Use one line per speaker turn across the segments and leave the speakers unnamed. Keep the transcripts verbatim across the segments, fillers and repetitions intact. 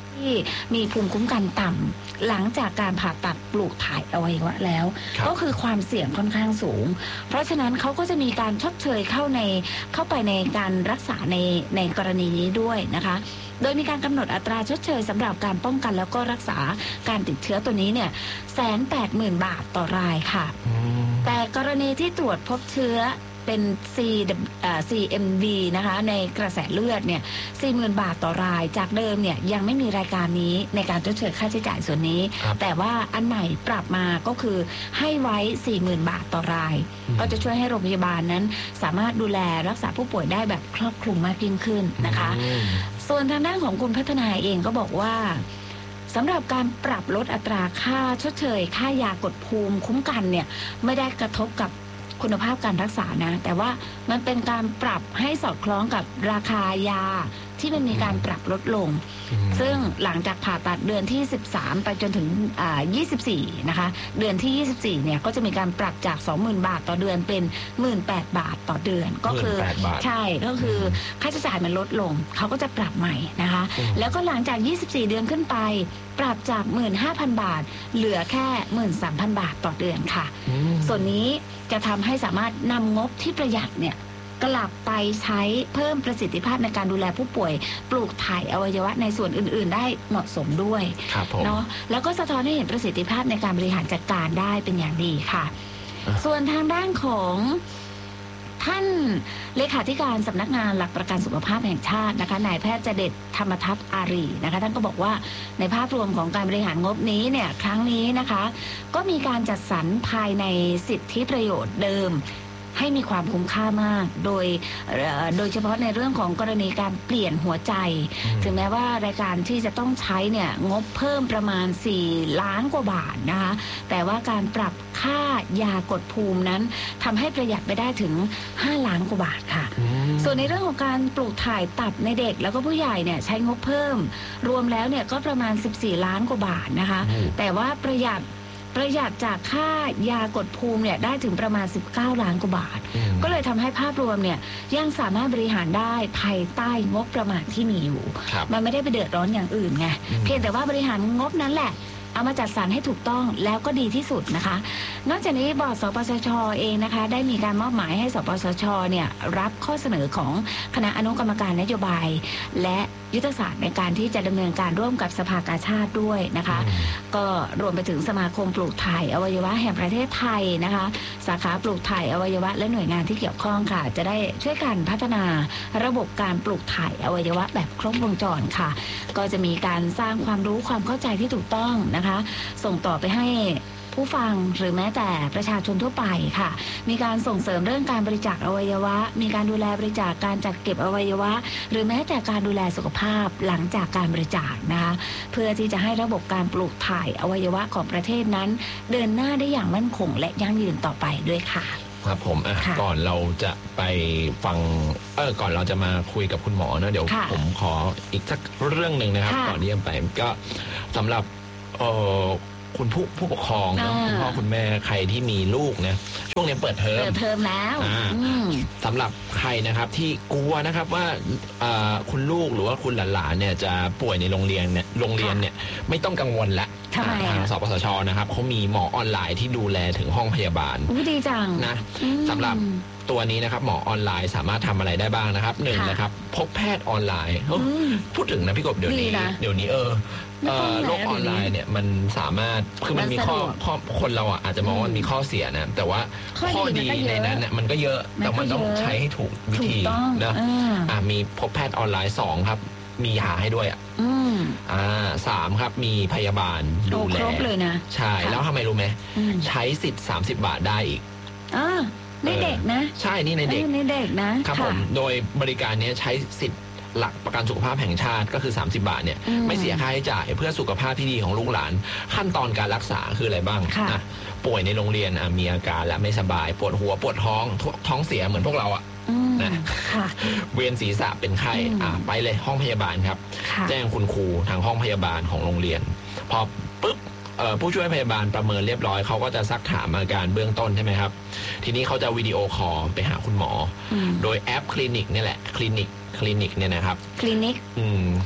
ที่มีภูมิคุ้มกันต่ำหลังจากการผ่าตัดปลูกถ่ายอวัยวะแล้วก็คือความเสี่ยงค่อนข้างสูงเพราะฉะนั้นเขาก็จะมีการชดเชยเข้าในเข้าไปในการรักษาในในกรณีนี้ด้วยนะคะโดยมีการกำหนดอัตราชดเชยสำหรับการป้องกันแล้วก็รักษาการติดเชื้อตัวนี้เนี่ยแสนแปดหมื่นบาทต่อรายค่ะแต่กรณีที่ตรวจพบเชื้อเป็น C ซี เอ็ม วี นะคะในกระแสเลือดเนี่ย สี่หมื่น บาทต่อรายจากเดิมเนี่ยยังไม่มีรายการนี้ในการชดเชยค่าใช้จ่ายส่วนนี้แต่ว่าอันใหม่ปรับมาก็คือให้ไว้ สี่หมื่น บาทต่อรายก็จะช่วยให้โรงพยาบาลนั้นสามารถดูแลรักษาผู้ป่วยได้แบบครอบคลุมมากยิ่งขึ้นนะคะส่วนทางด้านของคุณพัฒนาเองก็บอกว่าสำหรับการปรับลดอัตราค่าชดเชยค่ายากดภูมิคุ้มกันเนี่ยไม่ได้กระทบกับคุณภาพการรักษานะแต่ว่ามันเป็นการปรับให้สอดคล้องกับราคายาที่มันมีการปรับลดลงซึ่งหลังจากผ่าตัดเดือนที่สิบสามไปจนถึงอ่ายี่สิบสี่นะคะเดือนที่ยี่สิบสี่เนี่ยก็จะมีการปรับจาก สองหมื่น บาทต่อเดือนเป็น หนึ่งหมื่นแปดพัน บาทต่อเดือนก็คือใช่ก็คือค่าใช้จ่ายมันลดลงเขาก็จะปรับใหม่นะคะแล้วก็หลังจากยี่สิบสี่เดือนขึ้นไปปรับจาก หนึ่งหมื่นห้าพัน บาทเหลือแค่ หนึ่งหมื่นสามพัน บาทต่อเดือนค่ะส่วนนี้จะทำให้สามารถนำงบที่ประหยัดเนี่ยกลับไปใช้เพิ่มประสิทธิภาพในการดูแลผู้ป่วยปลูกถ่ายอวัยวะในส่วนอื่นๆได้เหมาะสมด้วยเนาะแล้วก็สะท้อนให้เห็นประสิทธิภาพในการบริหารจัดการได้เป็นอย่างดีค่ะส่วนทางด้านของท่านเลขาธิการสำนักงานหลักประกันสุขภาพแห่งชาตินะคะนายแพทย์เจเด็ดธรรมทัศน์อารีนะคะท่านก็บอกว่าในภาพรวมของการบริหารงบนี้เนี่ยครั้งนี้นะคะก็มีการจัดสรรภายในสิทธิประโยชน์เดิมให้มีความคุ้มค่ามากโดยโดยเฉพาะในเรื่องของกรณีการเปลี่ยนหัวใจถึงแม้ว่ารายการที่จะต้องใช้เนี่ยงบเพิ่มประมาณสี่ล้านกว่าบาทนะคะแต่ว่าการปรับค่ายากดภูมินั้นทำให้ประหยัดไปได้ถึงห้าล้านกว่าบาทค่ะส่วนในเรื่องของการปลูกถ่ายตับในเด็กแล้วก็ผู้ใหญ่เนี่ยใช้งบเพิ่มรวมแล้วเนี่ยก็ประมาณสิบสี่ล้านกว่าบาทนะคะแต่ว่าประหยัดประหยัดจากค่ายากดภูมิเนี่ยได้ถึงประมาณสิบเก้าล้านกว่าบาทก็เลยทำให้ภาพรวมเนี่ยยังสามารถบริหารได้ภายใต้งบประมาณที่มีอยู่มันไม่ได้ไปเดือดร้อนอย่างอื่นไงเพียงแต่ว่าบริหารงบนั้นแหละเอามาจัดสรรให้ถูกต้องแล้วก็ดีที่สุดนะคะนอกจากนี้บอร์ดสปสช.เองนะคะได้มีการมอบหมายให้สปสช.เนี่ยรับข้อเสนอของคณะอนุกรรมการนโยบายและยุทธศาสตร์ในการที่จะดำเนินการร่วมกับสภากาชาดด้วยนะคะก็รวมไปถึงสมาคมปลูกถ่ายอวัยวะแห่งประเทศไทยนะคะสาขาปลูกถ่ายอวัยวะและหน่วยงานที่เกี่ยวข้องค่ะจะได้ช่วยกันพัฒนาระบบการปลูกถ่ายอวัยวะแบบครบวงจรค่ะก็จะมีการสร้างความรู้ความเข้าใจที่ถูกต้องนะคะส่งต่อไปให้ผู้ฟังหรือแม้แต่ประชาชนทั่วไปค่ะมีการส่งเสริมเรื่องการบริจาคอวัยวะมีการดูแลบริจาคการจัดเก็บอวัยวะหรือแม้แต่การดูแลสุขภาพหลังจากการบริจาคนะคะเพื่อที่จะให้ระบบการปลูกถ่ายอวัยวะของประเทศนั้นเดินหน้าได้อย่างมั่นคงและยั่งยืนต่อไปด้วยค่ะ
ครับผมอ่ะก่อนเราจะไปฟังเออก่อนเราจะมาคุยกับคุณหมอนะเดี๋ยวผมขออีกสักเรื่องหนึ่งนะครับก่อนที่จะไปก็สำหรับเอ่อคุณผู้ผู้ปกครองนะคุณพ่อคุณแม่ใครที่มีลูกเนี่ยช่วงนี้เปิดเทอม
เปิดเทอมแล้ว
สำหรับใครนะครับที่กลัวนะครับว่าคุณลูกหรือว่าคุณหลานๆเนี่ยจะป่วยในโรงเรียนเนี่ยโรงเรียนเนี่ยไม่ต้องกังวลละทางสปสช.นะครับเขามีหมอออนไลน์ที่ดูแลถึงห้องพยาบาล
ดีจัง
นะสำหรับตัวนี้นะครับหมอออนไลน์สามารถทำอะไรได้บ้างนะครับหนึ่งนะครับพบแพทย์ออนไลน์พูดถึงนะพี่กบเดี๋ยวนี้เดี๋ยวนี้เออโลกออนไลน์เนี่ยมันสามารถคือมันมีข้อข้อคนเราอ่ะอาจจะมองว่ามันมีข้อเสียนะแต่ว่าข้อดีในนั้นเนี่ยมันก็เยอะแต่มันต้องใช้ให้ถูกวิธีนะอ่ามีพบแพทย์ออนไลน์สองครับมียาให้ด้วยอ่ะอ่าสามครับมีพยาบาลดูแล
ครบเลยนะ
ใช่แล้วทำไมรู้ไหมใช้สิทธิ์สามสิบบาทได้อีก
อ่าในเด็กนะ
ใช่นี่ในเด็ก
ในเด็กนะครับ
ผมโดยบริการนี้ใช้สิทธิ์หลักประกันสุขภาพแห่งชาติก็คือสามสิบบาทเนี่ยไม่เสียค่าใช้จ่ายเพื่อสุขภาพที่ดีของลูกหลานขั้นตอนการรักษาคืออะไรบ้างนะป่วยในโรงเรียนมีอาการและไม่สบายปวดหัวปวดท้องท้องเสียเหมือนพวกเราอ่ะนะเวียนศีรษะเป็นไข้ไปเลยห้องพยาบาลครับแจ้งคุณครูทางห้องพยาบาลของโรงเรียนพอปุ๊บผู้ช่วยพยาบาลประเมินเรียบร้อยเขาก็จะซักถามอาการเบื้องต้นใช่ไหมครับทีนี้เขาจะวิดีโอคอลไปหาคุณหมอโดยแอปคลินิกนี่แหละคลินิกคลินิกเนี่ยนะครับ
คลินิก
อืม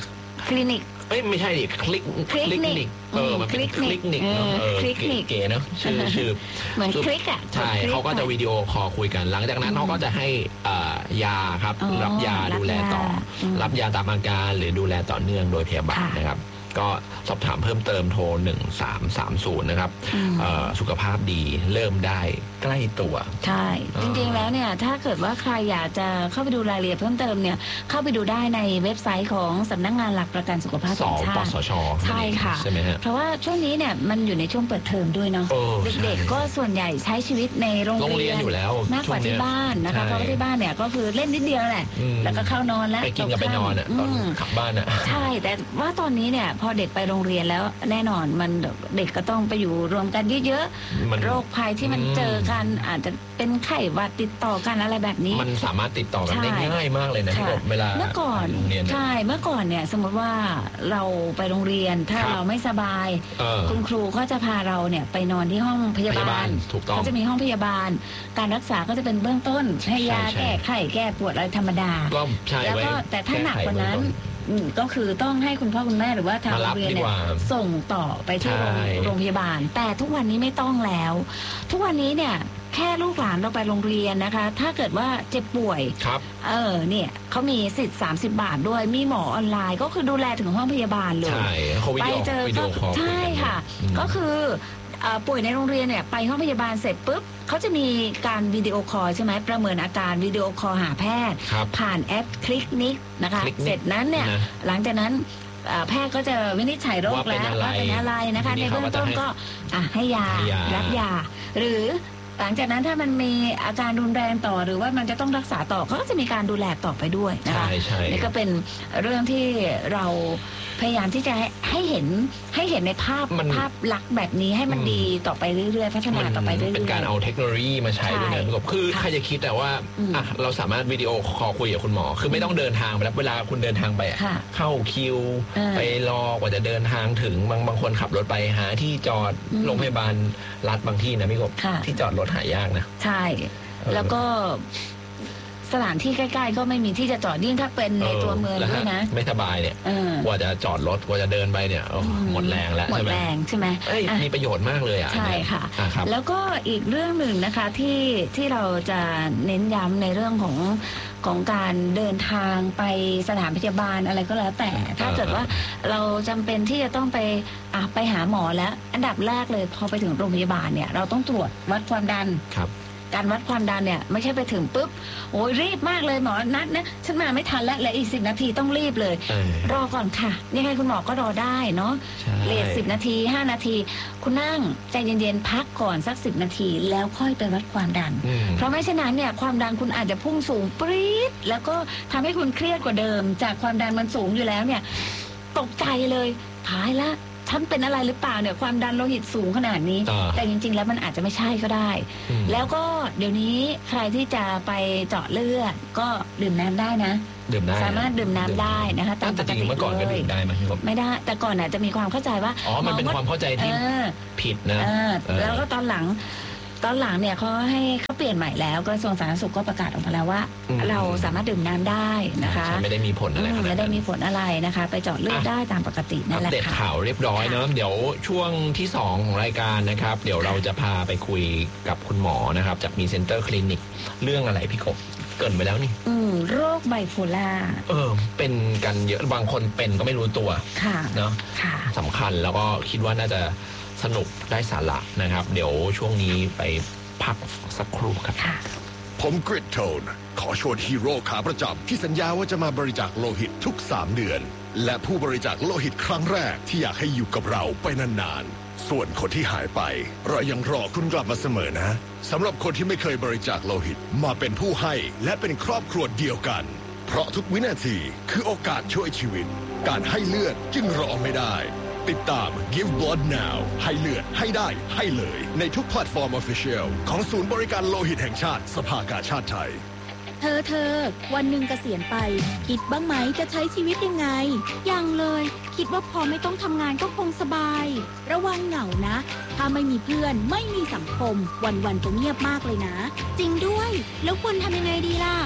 คลินิก
เอ้ยไม่ใช่ดิคลิก
คลินิก
เออมันเป็นคลินิกเนาะเออเก๋ๆเนาะชื่อชื่อ
เหมือนคลิกอ่ะ
ใช่เขาก็จะวิดีโอคอลคุยกันหลังจากนั้นเขาก็จะให้ยาครับรับยาดูแลต่อรับยาตามอาการหรือดูแลต่อเนื่องโดยพยาบาลนะครับก็สอบถามเพิ่มเติมโทรหนึ่งสามสามศูนย์นะครับสุขภาพดีเริ่มได้ใกล้ตัว
ใช่จริงๆแล้วเนี่ยถ้าเกิดว่าใครอยากจะเข้าไปดูรายละเอียดเพิ่มเติมเนี่ยเข้าไปดูได้ในเว็บไซต์ของสำนักงานหลักประกันสุขภาพแห่งชาติ
สปสช.
ใช่ค่ะ
ใช่ไหมฮะ
เพราะว่าช่วงนี้เนี่ยมันอยู่ในช่วงเปิดเทอมด้วยเนาะเด็กๆก็ส่วนใหญ่ใช้ชีวิตในโรงเรียน
อยู่แล้ว
มากกว่าที่บ้านนะคะเพราะว่าที่บ้านเนี่ยก็คือเล่นนิดเดียวแหละแล้วก็เข้านอนแล้ว
ไปกินกับไปนอนอ่ะตอนขับบ้านอ่ะ
ใช่แต่ว่าตอนนี้เนี่ยพอเด็กไปโรงเรียนแล้วแน่นอนมันเด็กก็ต้องไปอยู่รวมกันเยอะๆโรคภัยที่มันเจอกันอาจจะเป็นไข้หวัดติดต่อกันอะไรแบบนี้
มันสามารถติดต่อกันได้ง่ายมากเลยนะที่เวลา
เมื่อก่อนใช่เมื่อก่อนเนี่ยสมมติว่าเราไปโรงเรียนถ้าเราไม่สบายคุณครูก็จะพาเราเนี่ยไปนอนที่ห้องพยาบาลเขาจะมีห้องพยาบาลการรักษาก็จะเป็นเบื้องต้นให้ยาแก้ไข้แก้ปวดอะไรธรรมดาแล้วก็แต่ถ้าหนักกว่านั้นก็คือต้องให้คุณพ่อคุณแม่หรือว่าทางโรงเรียนเนี่ยส่งต่อไปที่โรงพยาบาลแต่ทุกวันนี้ไม่ต้องแล้วทุกวันนี้เนี่ยแค่ลูกหลานเราไปโรงเรียนนะคะถ้าเกิดว่าเจ็บป่วยเออเนี่ยเขามีสิทธิ์สามสิบบาทด้วยมีหมอออนไลน์ก็คือดูแลถึงห้องพยาบาลเลยไปเจอก็ใช่ค่ะก็คือป่วยในโรงเรียนเนี่ยไปห้องพยาบาลเสร็จปุ๊บเขาจะมีการวิดีโอคอลใช่ไหมประเมินอาการวิดีโอคอลหาแพทย์ผ่านแอปคลิกนิกนะคะเสร็จนั้นเนี่ยหลังจากนั้นแพทย์ก็จะวินิจฉัยโรคแล้วว่าเป็นอะไรนะคะในเบื้องต้นก็ให้ยารับยาหรือหลังจากนั้นถ้ามันมีอาการรุนแรงต่อหรือว่ามันจะต้องรักษาต่อก็จะมีการดูแลต่อไปด้วยนะคะนี่ก็เป็นเรื่องที่เราพยายามที่จะให้เห็นให้เห็นในภาพภาพลักษณ์แบบนี้ให้มันดีต่อไปเรื่อยๆพัฒนาต่อไปเรื่อยๆ
เป็นการเอาเทคโนโลยีมาใช้ด้วยนะคือใครจะคิดแต่ว่าเราสามารถวิดีโอคอลคุยกับคุณหมอคือไม่ต้องเดินทางไปแล้วเวลาคุณเดินทางไปเข้าคิวไปรอกว่าจะเดินทางถึงบางบางคนขับรถไปหาที่จอดโรงพยาบาลรัฐบางที่นะพี่กบที่จอดรถหายากนะ
ใช่แล้วก็สถานที่ใกล้ๆก็ไม่มีที่จะจอดยิ่งถ้าเป็นในตัวเมืองด้วยนะ
ไม่สบายเนี่ยกว่าจะจอดรถกว่าจะเดินไปเนี่ยหมดแรงแล้ว
หมดแรงใช่ไหม
มีประโยชน์มากเลยอ่ะ
ใช่ค่ะแล้วก็อีกเรื่องหนึ่งนะคะที่ที่เราจะเน้นย้ำในเรื่องของของการเดินทางไปสถานพยาบาลอะไรก็แล้วแต่ถ้าเกิดว่าเราจำเป็นที่จะต้องไปอ่ะไปหาหมอแล้วอันดับแรกเลยพอไปถึงโรงพยาบาลเนี่ยเราต้องตรวจวัดความดัน
ครับ
การวัดความดันเนี่ยไม่ใช่ไปถึงปุ๊บโอ้ยรีบมากเลยหมอนัดนะฉันมาไม่ทันแล้วและอีกสิบนาทีต้องรีบเลยรอก่อนค่ะยังไงคุณหมอก็รอได้เนาะเลทสิบนาทีห้านาทีคุณนั่งใจเย็นๆพักก่อนสักสิบนาทีแล้วค่อยไปวัดความดันเพราะไม่เช่นนั้นเนี่ยความดันคุณอาจจะพุ่งสูงปรี๊ดแล้วก็ทำให้คุณเครียดกว่าเดิมจากความดันมันสูงอยู่แล้วเนี่ยตกใจเลยหายละฉันเป็นอะไรหรือเปล่าเนี่ยความดันโลหิตสูงขนาดนี้แต่จริงๆแล้วมันอาจจะไม่ใช่ก็ได้แล้วก็เดี๋ยวนี้ใครที่จะไปเจาะเลือดก็ดื่มน้ำได้นะ
ดื่มได้
สามารถดื่มน้ำได้นะคะ
ตามปกติเมื่อก่อนก็ดื่มได้ไหมครับ
ไม่ได้แต่ก่อนอาจจะมีความเข้าใจว่า
อ๋อมันเป็นความเข้าใจที่ผิดนะ
แล้วก็ตอนหลังตอนหลังเนี่ยเขาให้เขาเปลี่ยนใหม่แล้วกระทรวงสาธารณสุขก็ประกาศออกมาแล้วว่าเราสามารถดื่มน้ำได้นะคะ
ไม่ได้มีผลอะไร
ไม่ได้มีผลอะไรนะคะไปเจาะเลือดได้ตามปกตินั่นแหละค่ะ
อัปเดตข่าวเรียบร้อยเนาะเดี๋ยวช่วงที่สองของรายการนะครับเดี๋ยวเราจะพาไปคุยกับคุณหมอนะครับจากมีเซ็นเตอร์คลินิกเรื่องอะไรพี่กบเกินไปแล้วนี่
อืมโรคไบโพล่า
เออเป็นกันเยอะบางคนเป็นก็ไม่รู้ตัวเนาะสำคัญแล้วก็คิดว่าน่าจะสนุกได้สาระนะครับเดี๋ยวช่วงนี้ไปพักสักครู่ครับ
ผมกริดโทนขอชวนฮีโร่ขาประจำที่สัญญาว่าจะมาบริจาคโลหิตทุกสามเดือนและผู้บริจาคโลหิตครั้งแรกที่อยากให้อยู่กับเราไปนานๆส่วนคนที่หายไปเรายังรอคุณกลับมาเสมอนะสำหรับคนที่ไม่เคยบริจาคโลหิตมาเป็นผู้ให้และเป็นครอบครัวเดียวกันเพราะทุกวินาทีคือโอกาสช่วยชีวิตการให้เลือดจึงรอไม่ได้ติดตาม Give Blood Now ให้เลือดให้ได้ให้เลยในทุกแพลตฟอร์ม Official ของศูนย์บริการโลหิตแห่งชาติสภากาชาดไทย
เธอเธอวันหนึ่งเกษียณไปคิดบ้างไหมจะใช้ชีวิตยังไงยังเลยคิดว่าพอไม่ต้องทำงานก็คงสบายระวังเหงานะถ้าไม่มีเพื่อนไม่มีสังคมวันๆจะเงียบมากเลยนะจริงด้วยแล้วควรทำยังไงดีล่ะ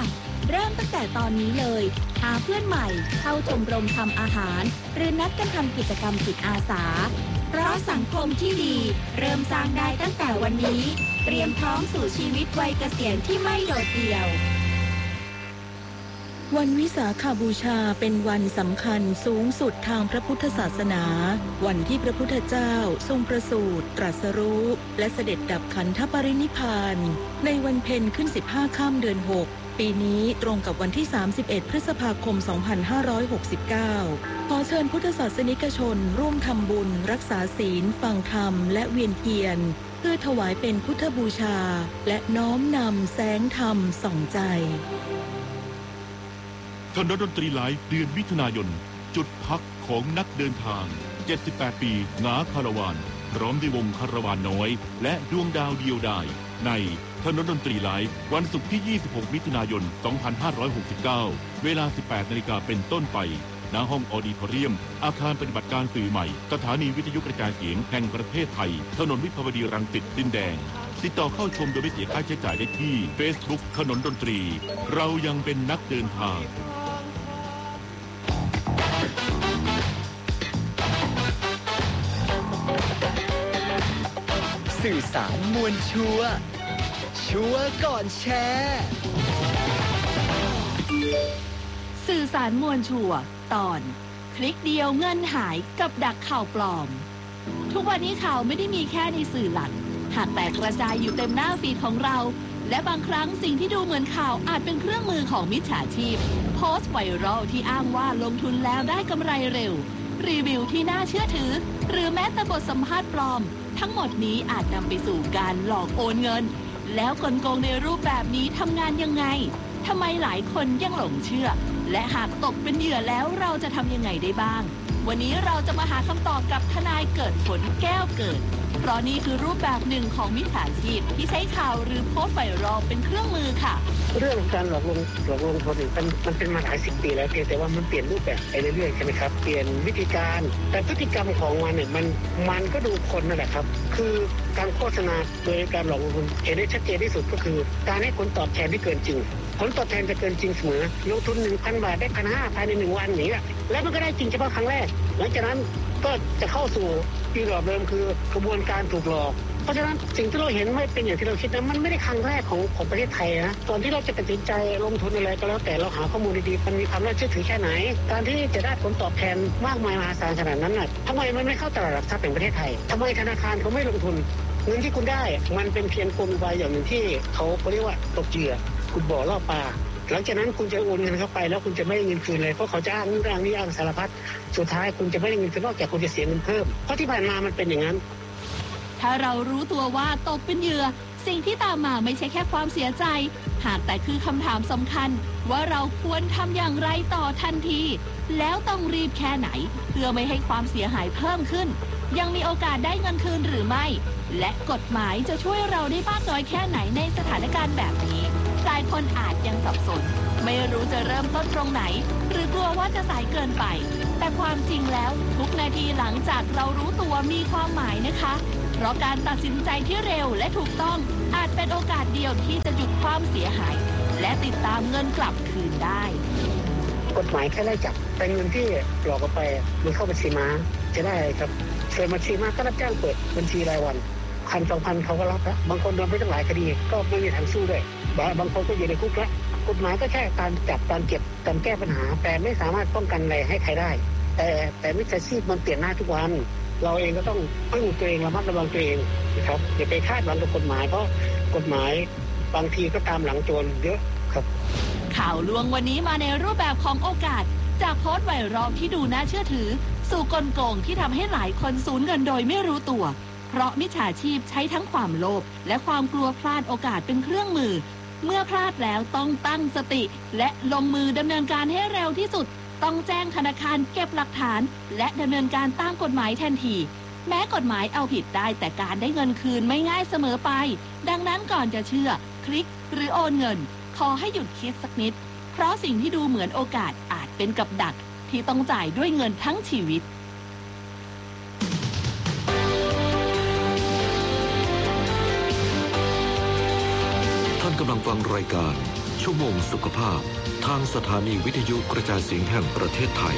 เริ่มตั้งแต่ตอนนี้เลยหาเพื่อนใหม่เข้าชมรมทำอาหารหรือนัดกันทำกิจกรรมจิตอาสาเพราะสังคมที่ดีเริ่มสร้างได้ตั้งแต่วันนี้เตรียมพร้อมสู่ชีวิตวัยเกษียณที่ไม่โดดเดี่ยววันวิสาขบูชาเป็นวันสำคัญสูงสุดทางพระพุทธศาสนาวันที่พระพุทธเจ้าทรงประสูติตรัสรู้และเสด็จดับขันธปรินิพพานในวันเพ็ญขึ้นสิบห้าค่ำเดือนหกปีนี้ตรงกับวันที่สามสิบเอ็ดพฤษภาคมสองพันห้าร้อยหกสิบเก้าขอเชิญพุทธศาสนิกชนร่วมทำบุญรักษาศีลฟังธรรมและเวียนเทียนเพื่อถวายเป็นพุทธบูชาและน้อมนำแสงธรรมส่องใจ
คณะดนตรีไลฟ์เดือนมิถุนายนจุดพักของนักเดินทางเจ็ดสิบแปดปีหงาคาราวานพร้อมด้วยวงคาราวานน้อยและดวงดาวเดียวดายในคณะดนตรีไลฟ์วันศุกร์ที่ยี่สิบหกมิถุนายนสองพันห้าร้อยหกสิบเก้าเวลา สิบแปดนาฬิกาเป็นต้นไปณห้องออดิทอเรียมอาคารปฏิบัติการสื่อใหม่สถานีวิทยุกระจายเสียงแห่งประเทศไทยถนนวิภาวดีรังสิตดินแดงติดต่อเข้าชมโดยไม่เสียค่าใช้จ่ายได้ที่ Facebook ขนนดนตรีเรายังเป็นนักเดินทาง
สื่อสารมวลชัวร์ชัวร์ก่อนแชร์
สื่อสารมวลชัวร์ตอนคลิกเดียวเงินหายกับดักข่าวปลอมทุกวันนี้ข่าวไม่ได้มีแค่ในสื่อหลักหากแตกกระจายอยู่เต็มหน้าฟีดของเราและบางครั้งสิ่งที่ดูเหมือนข่าวอาจเป็นเครื่องมือของมิจฉาชีพโพสต์ไวรัลที่อ้างว่าลงทุนแล้วได้กำไรเร็วรีวิวที่น่าเชื่อถือหรือแม้แต่บทสัมภาษณ์ปลอมทั้งหมดนี้อาจนำไปสู่การหลอกโอนเงินแล้วกลโกงในรูปแบบนี้ทำงานยังไงทำไมหลายคนยังหลงเชื่อและหากตกเป็นเหยื่อแล้วเราจะทำยังไงได้บ้างวันนี้เราจะมาหาคำตอบกับทนายเกิดผลแก้วเกิดเพราะนี่คือรูปแบบหนึ่งของมิจฉาชีพที่ใช้ข่าวหรือโพสต์ไวรัลเป็นเครื่องมือค่ะ
เรื่องการหลอกลวงหลอกลวงคนอื่นมันมันเป็นมาหลายสิบปีแล้วเพียงแต่ว่ามันเปลี่ยนรูปแบบไปเรื่อยๆใช่ไหมครับเปลี่ยนวิธีการแต่พฤติกรรมของมันเนี่ยมันมันก็ดูคนนั่นแหละครับคือการโฆษณาโดยการหลอกลวงคนเห็นได้ชัดเจนที่สุดก็คือการให้ผลตอบแทนที่เกินจริงผลตอบแทนจะเกินจริงเสมอลงทุน หนึ่งพัน บาทได้ หนึ่งพันห้าร้อย ภายในหนึ่งวันอย่างเงี้ยแล้วมันก็ได้จริงเฉพาะครั้งแรกหลังจากนั้นก็จะเข้าสู่ปีหลอกเดิมคือกระบวนการถูกหลอกเพราะฉะนั้นสิ่งที่เราเห็นไม่เป็นอย่างที่เราคิดนะมันไม่ได้ครั้งแรกของของประเทศไทยนะตอนที่เราจะตัดสินใจลงทุนอะไรก็แล้วแต่เราหาข้อมูลดีๆมันมีความน่าเชื่อถือแค่ไหนการที่จะได้ผลตอบแทนมากมายมหาศาลขนาดนั้นน่ะทำไมมันไม่เข้าตลาดหลักทรัพย์แห่งประเทศไทยทำไมธนาคารเขาไม่ลงทุนเงินที่คุณได้มันเป็นเพียงกลอุบายอย่างหนึ่งที่เขาเรียกว่าตกเหยื่อคุณบ่อล่อปลาหลังจากนั้นคุณจะโอนเงินเข้าไปแล้วคุณจะไม่ได้เงินคืนเลยเพราะเขาจะอ้างนู่นอ้างนี่อ้างสารพัดสุดท้ายคุณจะไม่ได้เงินคืนนอกจากคุณจะเสียเงินเพิ่มเพราะที่ผ่านมามันเป็นอย่างนั้น
ถ้าเรารู้ตัวว่าตกเป็นเหยื่อสิ่งที่ตามมาไม่ใช่แค่ความเสียใจหากแต่คือคำถามสำคัญว่าเราควรทำอย่างไรต่อทันทีแล้วต้องรีบแค่ไหนเพื่อไม่ให้ความเสียหายเพิ่มขึ้นยังมีโอกาสได้เงินคืนหรือไม่และกฎหมายจะช่วยเราได้มากน้อยแค่ไหนในสถานการณ์แบบนี้หลายคนอาจยังสับสนไม่รู้จะเริ่มต้นตรงไหนหรือกลัวว่าจะสายเกินไปแต่ความจริงแล้วทุกนาทีหลังจากเรารู้ตัวมีความหมายนะคะเพราะการตัดสินใจที่เร็วและถูกต้องอาจเป็นโอกาสเดียวที่จะหยุดความเสียหายและติดตามเงินกลับคืนได้
กฎหมายแค่ไล่จับแต่เงินที่หลอกเอาไปมันเข้าบัญชีม้าจะได้ครับเปิดบัญชีม้าก็รับจ้างเปิดบัญชีรายวันพันสองพันเขาก็รับแล้วบางคนโดนไปตั้งหลายคดีก็ไม่มีทางสู้ด้วยบางคนก็อยู่ในคุกแล้วกฎหมายก็แค่การจับการเก็บการแก้ปัญหาแต่ไม่สามารถป้องกันอะไรให้ใครได้แต่แต่มิจฉาชีพมันเปลี่ยนหน้าทุกวันเราเองก็ต้องพึ่งตัวเองระมัดระวังตัวเองนะครับอย่าไปคาดหวังกับกฎหมายเพราะกฎหมายบางทีก็ตามหลังโจรเยอะครับ
ข่าวลวงวันนี้มาในรูปแบบของโอกาสจากโพสต์ไวรัลที่ดูน่าเชื่อถือสู่กลโกงที่ทำให้หลายคนสูญเงินโดยไม่รู้ตัวเพราะมิจฉาชีพใช้ทั้งความโลภและความกลัวพลาดโอกาสเป็นเครื่องมือเมื่อพลาดแล้วต้องตั้งสติและลงมือดำเนินการให้เร็วที่สุดต้องแจ้งธนาคารเก็บหลักฐานและดำเนินการตามกฎหมายทันทีแม้กฎหมายเอาผิดได้แต่การได้เงินคืนไม่ง่ายเสมอไปดังนั้นก่อนจะเชื่อคลิกหรือโอนเงินขอให้หยุดคิดสักนิดเพราะสิ่งที่ดูเหมือนโอกาสอาจเป็นกับดักที่ต้องจ่ายด้วยเงินทั้งชีวิต
ท่านกำลังฟังรายการชั่วโมงสุขภาพทางสถานีวิทยุกระจายเสียงแห่งประเทศไทย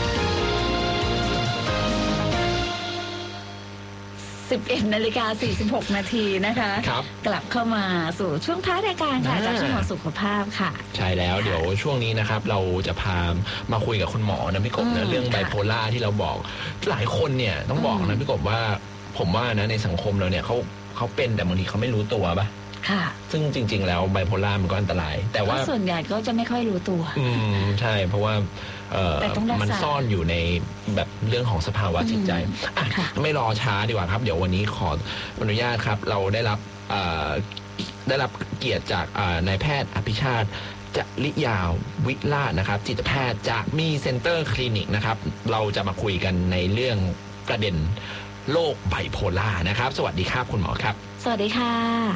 สิบเอ็ดนาฬิกาสี่สิบหกนาทีนะคะ
ครับ
กลับเข้ามาสู่ช่วงท้ายรายการค่ะจากช่วงของสุขภาพค่ะ
ใช่แล้วเดี๋ยวช่วงนี้นะครับเราจะพามาคุยกับคุณหมอนะพี่กบนะเรื่องไบโพล่าที่เราบอกหลายคนเนี่ยต้องบอกนะพี่กบว่าผมว่านะในสังคมเราเนี่ยเขาเขาเป็นแต่บางทีเขาไม่รู้ตัวป่ะ
ค่ะ
ซึ่งจริงๆแล้วไบโพล่ามันก็อันตรายแต่ว่า
ส่วนใหญ่ก็จะไม่ค่อยรู้ตัว
อืมใช่เพราะว่าเอ่อมันซ่อนอยู่ในแบบเรื่องของสภาวะจิตใจอ่ะไม่รอช้าดีกว่าครับเดี๋ยววันนี้ขออนุญาตครับเราได้รับได้รับเกียรติจากนายแพทย์อภิชาติจริยาวิลาศนะครับจิตแพทย์จากมีเซ็นเตอร์คลินิกนะครับเราจะมาคุยกันในเรื่องประเด็นโรคไบโพล่านะครับสวัสดีครับคุณหมอครับ
สวัสดีค่ะ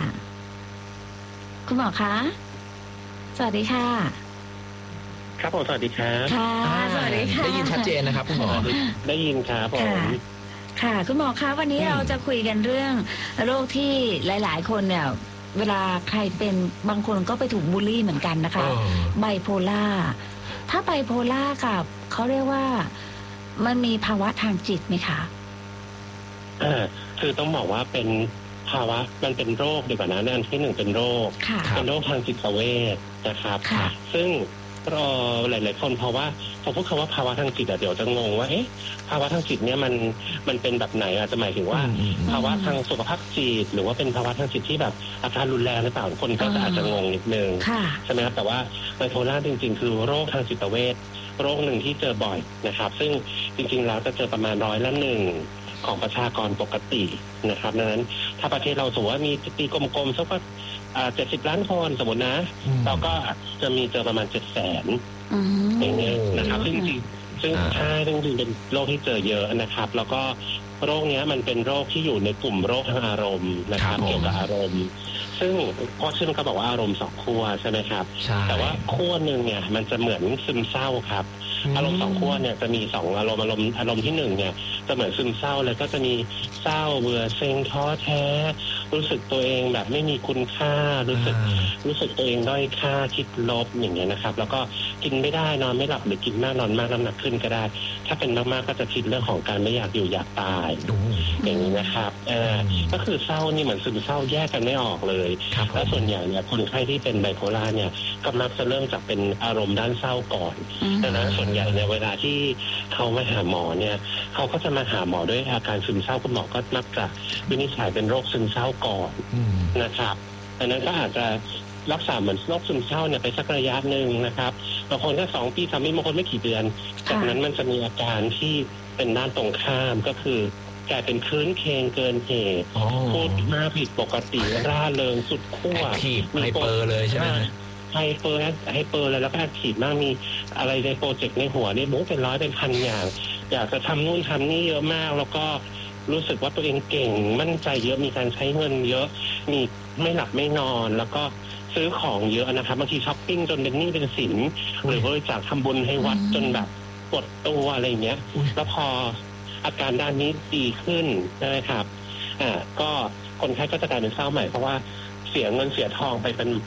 คุณหมอคะสวัสดีค่ะ
ครับผมสวัสดีครับ
ค่ะสวัสดีค่ะ
ได้ยินชัดเจนนะครับคุณหมอ
ได้ยินครับผม
ค่ะคุณหมอคะวันนี้เราจะคุยกันเรื่องโรคที่หลายๆคนเนี่ยเวลาใครเป็นบางคนก็ไปถูกบูลลี่เหมือนกันนะคะไบโพล่าถ้าไบโพล่ากับเขาเรียกว่ามันมีภาวะทางจิตไหมคะ
อ่าคือต้องบอกว่าเป็นภาวะมันเป็นโรคดีกว่านะอันที่หนึ่งเป็นโรคเป็นโรคทางจิตเวชนะครับซึ่งรอหลายๆคนเพราะว่าพอพูดคำว่าภาวะทางจิตเดี๋ยวจะงงว่าเอ๊ะภาวะทางจิตเนี่ยมันมันเป็นแบบไหนอาจจะหมายถึงว่าภาวะทางสุขภาพจิตหรือว่าเป็นภาวะทางจิตที่แบบอาการรุนแรงหรือเปล่าคนก็อาจจะงงนิดนึงใช่ไหมครับแต่ว่าไบโพล่าจริงๆคือโรคทางจิตเวชโรคหนึ่งที่เจอบ่อยนะครับซึ่งจริงๆแล้วจะเจอประมาณร้อยละหนึ่งของประชากรปกตินะครับดังนั้นถ้าประเทศเราสมมติว่ามีตีกลมๆสักว่าเจ็ดสิบล้านคนสมมตินะเราก็จะมีเจอประมาณเจ็ดแสนอย่างนี้นะครับซึ่งจริงซึ่งใช่ซึ่งจริงเป็นโรคที่เจอเยอะนะครับแล้วก็โรคนี้มันเป็นโรคที่อยู่ในกลุ่มโรคทางอารมณ์นะครับเกี่ยวกับอารมณ์ซึ่งเพราะชื่อมันก็บอกว่าอารมณ์สองขั้วใช่ไหมครับแต่ว่าขั้วหนึ่งเนี่ยมันจะเหมือนซึมเศร้าครับอารมณ์สองขั้วเนี่ยจะมีสองอารมณ์อารมณ์อารมณ์ที่หนึ่งเนี่ยจะเหมือนซึมเศร้าเลยก็จะมีเศร้าเบื่อเซ็งท้อแท้รู้สึกตัวเองแบบไม่มีคุณค่ารู้สึกรู้สึกตัวเองด้อยค่าคิดลบอย่างเงี้ยนะครับแล้วก็กินไม่ได้นอนไม่หลับหรือกินมากนอนมากน้ำหนักขึ้นก็ได้ถ้าเป็นมากๆก็จะคิดเรื่องของการไม่อยากอยู่อยากตายอย่างนี้นะครับเออก็คือเศร้านี่เหมือนซึมเศร้าแยกกันไม่ออกเลยและส่วนใหญ่เนี่ยคนไข้ที่เป็นไบโพล่าเนี่ยก็มักจะเริ่มจากเป็นอารมณ์ด้านเศร้าก่อนดังนั้นส่วนใหญ่ในเวลาที่เขามาหาหมอเนี่ยเขาก็จะมาหาหมอด้วยอาการซึมเศร้าคุณหมอก็มักจะวินิจฉัยเป็นโรคซึมเศร้าก่อนนะครับดังนั้นก็อาจจะรักษาเหมือนโรคซึมเศร้าเนี่ยไปสักระยะหนึ่งนะครับบางคนก็สองปีสามปีบางคนไม่กี่เดือนจากนั้นมันจะมีอาการที่เป็นด้านตรงข้ามก็คือกลายเป็นคืนเคงเกินเหตุพูดมากผิดปกติร่าเริงสุดขั้ว
มีไฮเปอร์เลยใช่ไหม
ไฮเปอร์ไฮเปอร์เลยแล้วก็ขีดมากมีอะไรในโปรเจกต์ในหัวนี่บุ๊กเป็นร้อยเป็นพันอย่างอยากจะทำนู่นทำนี่เยอะมากแล้วก็รู้สึกว่าตัวเองเก่งมั่นใจเยอะมีการใช้เงินเยอะมีไม่หลับไม่นอนแล้วก็ซื้อของเยอะนะครับบางทีช้อปปิ้งจนเป็นหนี้เป็นสินหรือบริจาคทำบุญให้วัดจนแบบปวดตัวอะไรเงี้ยแล้วพออาการด้านนี้ดีขึ้นนะครับอ่าก็คนไข้ก็จะกลายเป็นเศร้าใหม่เพราะว่าเสียเงินเสียทองไปเป็น